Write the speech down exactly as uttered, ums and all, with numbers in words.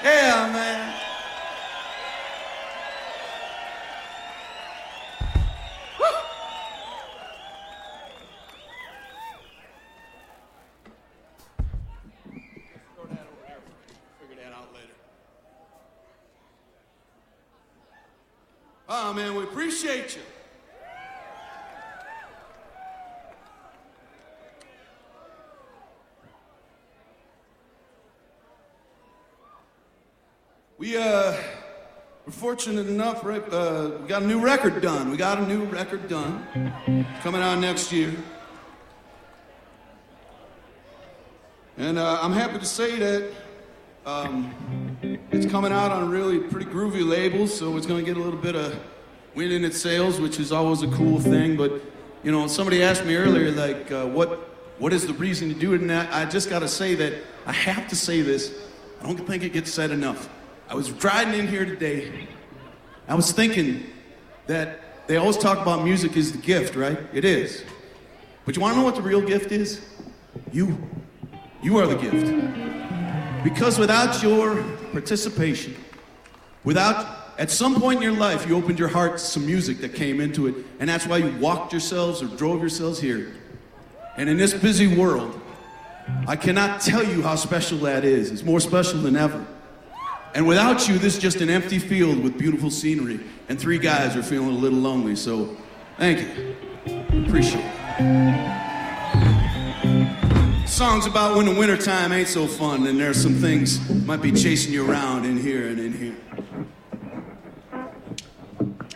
Yeah, man. Woo. Throw that over there. Figure that out later. Oh, man, we appreciate you. We, uh, we're fortunate enough, right? Uh, we got a new record done. We got a new record done. Coming out next year. And uh, I'm happy to say that um, it's coming out on really pretty groovy labels, so it's going to get a little bit of wind in its sails, which is always a cool thing. But, you know, somebody asked me earlier, like, uh, what, what is the reason to do it? And I, I just got to say that I have to say this. I don't think it gets said enough. I was driving in here today. I was thinking that they always talk about music is the gift, right? It is. But you want to know what the real gift is? You. You are the gift. Because without your participation, without, at some point in your life, you opened your heart to some music that came into it, and that's why you walked yourselves or drove yourselves here. And in this busy world, I cannot tell you how special that is. It's more special than ever. And without you, this is just an empty field with beautiful scenery, and three guys are feeling a little lonely, so thank you. Appreciate it. Song's about when the wintertime ain't so fun, and there's some things might be chasing you around in here and in here.